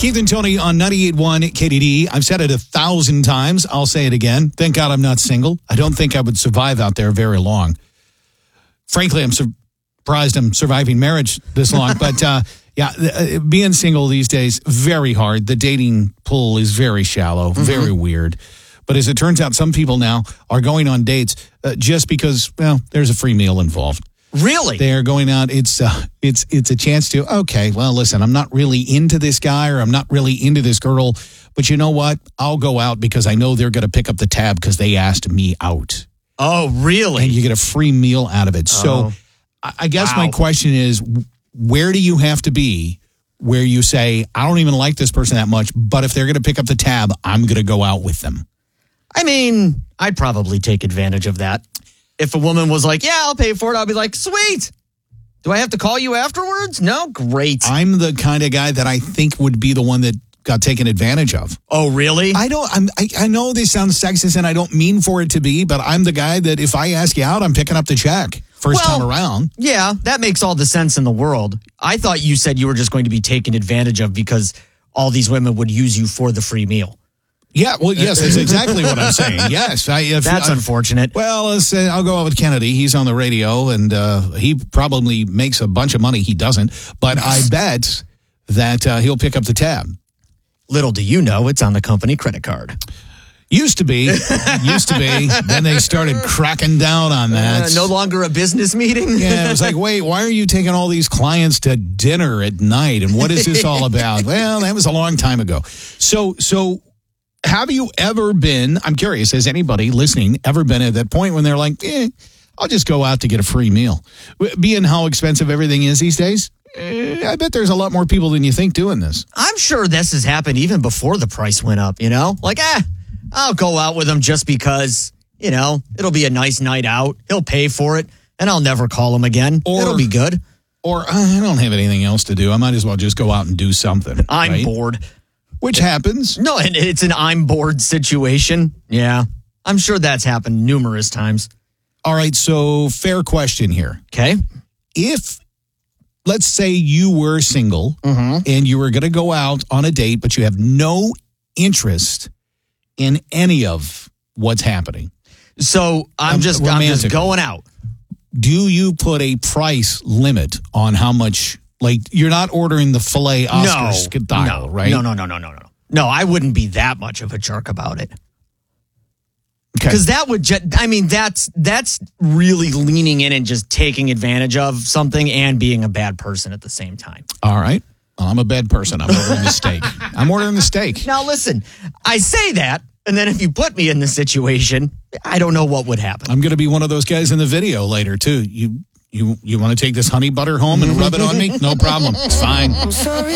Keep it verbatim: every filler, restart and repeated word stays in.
Keith and Tony on ninety-eight point one K D D. I've said it a thousand times. I'll say it again. Thank God I'm not single. I don't think I would survive out there very long. Frankly, I'm surprised I'm surviving marriage this long. But, uh, yeah, being single these days, very hard. The dating pool is very shallow, mm-hmm. very weird. But as it turns out, some people now are going on dates uh, just because, well, there's a free meal involved. Really? They are going out. It's uh, it's it's a chance to, okay, well, listen, I'm not really into this guy or I'm not really into this girl, but you know what? I'll go out because I know they're going to pick up the tab because they asked me out. Oh, really? And you get a free meal out of it. Oh. So I guess Wow. my question is, where do you have to be where you say, I don't even like this person that much, but if they're going to pick up the tab, I'm going to go out with them? I mean, I'd probably take advantage of that. If a woman was like, yeah, I'll pay for it, I'll be like, sweet. Do I have to call you afterwards? No? Great. I'm the kind of guy that I think would be the one that got taken advantage of. Oh, really? I don't, I'm, I, I know this sounds sexist and I don't mean for it to be, but I'm the guy that if I ask you out, I'm picking up the check first well, time around. Yeah, that makes all the sense in the world. I thought you said you were just going to be taken advantage of because all these women would use you for the free meal. Yeah, well, yes, that's exactly what I'm saying. Yes. I, if, That's I, unfortunate. Well, let's say I'll go out with Kennedy. He's on the radio, and uh, he probably makes a bunch of money. He doesn't. But I bet that uh, he'll pick up the tab. Little do you know, it's on the company credit card. Used to be. Used to be. Then they started cracking down on that. Uh, no longer a business meeting? Yeah, it was like, wait, why are you taking all these clients to dinner at night? And what is this all about? Well, that was a long time ago. So, so... Have you ever been, I'm curious, has anybody listening ever been at that point when they're like, eh, I'll just go out to get a free meal? Being how expensive everything is these days, eh, I bet there's a lot more people than you think doing this. I'm sure this has happened even before the price went up, you know? Like, eh, I'll go out with him just because, you know, it'll be a nice night out. He'll pay for it, and I'll never call him again. Or, it'll be good. Or, uh, I don't have anything else to do. I might as well just go out and do something. I'm right? bored. Which happens. No, and it's an I'm bored situation. Yeah. I'm sure that's happened numerous times. All right, so fair question here. Okay. If, let's say you were single mm-hmm. and you were going to go out on a date, but you have no interest in any of what's happening. So I'm Um, just I'm just romantically. going out. Do you put a price limit on how much? Like, you're not ordering the filet Oscar No, style, no, right? No, no, no, no, no, no. No, I wouldn't be that much of a jerk about it. Okay. Because that would just, I mean, that's that's really leaning in and just taking advantage of something and being a bad person at the same time. All right. Well, I'm a bad person. I'm ordering the steak. I'm ordering the steak. Now, listen, I say that, and then if you put me in this situation, I don't know what would happen. I'm going to be one of those guys in the video later, too. You you you want to take this honey butter home and rub it on me? No problem. It's fine.